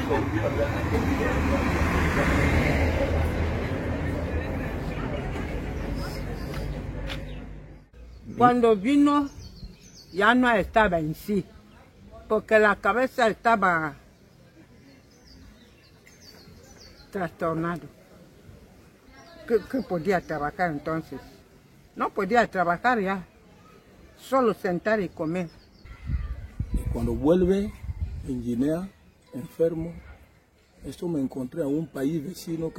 Cuando vino ya no estaba en sí, porque la cabeza estaba trastornada. ¿Qué podía trabajar entonces? No podía trabajar ya, solo sentar y comer. Y cuando vuelve en Guinea, enfermo, esto me encontré a un país vecino